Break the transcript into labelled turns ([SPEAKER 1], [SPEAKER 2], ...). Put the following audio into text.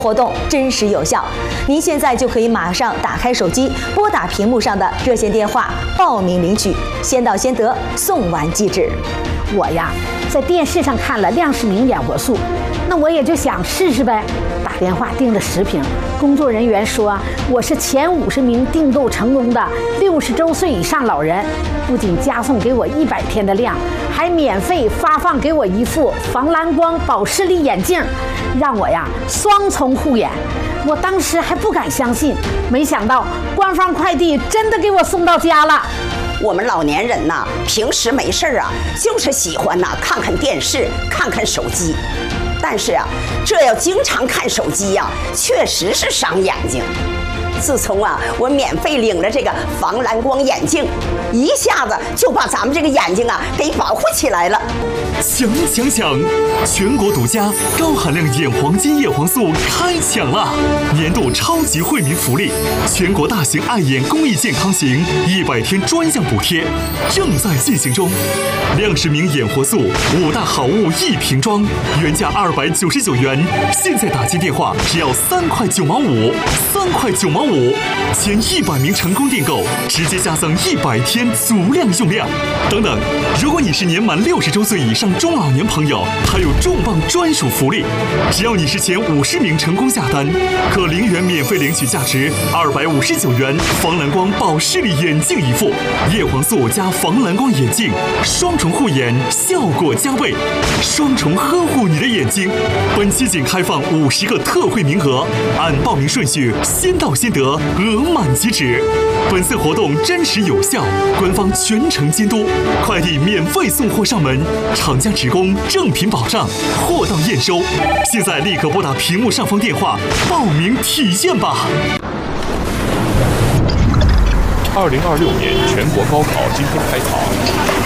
[SPEAKER 1] 活动真实有效，您现在就可以马上打开手机，拨打屏幕上的热线电话报名领取，先到先得，送完即止。
[SPEAKER 2] 我呀，在电视上看了亮世明眼活素，那我也就想试试呗。打电话订了10瓶，工作人员说我是前50名订购成功的60周岁以上老人，不仅加送给我100天的量，还免费发放给我一副防蓝光保视力眼镜，让我呀双重护眼。我当时还不敢相信，没想到官方快递真的给我送到家了。
[SPEAKER 3] 我们老年人呐，平时没事啊，就是喜欢呐看看电视，看看手机。但是啊，这要经常看手机呀，确实是伤眼睛。自从啊，我免费领了这个防蓝光眼镜，一下子就把咱们这个眼睛啊给保护起来了。
[SPEAKER 4] 抢！全国独家高含量眼黄金叶黄素开抢了！年度超级惠民福利，全国大型爱眼公益健康行100天专项补贴正在进行中。亮世明眼活素5大好物1瓶装，原价299元，现在打进电话只要3块9毛5，3块9毛5，前100名成功订购直接加赠100天足量用量。等等，如果你是年满60周岁以上中老年朋友，还有重磅专属福利，只要你是前50名成功下单，可0元免费领取价值259元防蓝光保视力眼镜一副，叶黄素加防蓝光眼镜，双重护眼，效果加倍，双重呵护你的眼睛。本期仅开放50个特惠名额，按报名顺序先到先得，额满即止。本次活动真实有效，官方全程监督，快递免费送货上门，厂家职工正品保障，货到验收。现在立刻拨打屏幕上方电话报名体验吧。
[SPEAKER 5] 2026年全国高考今天开考。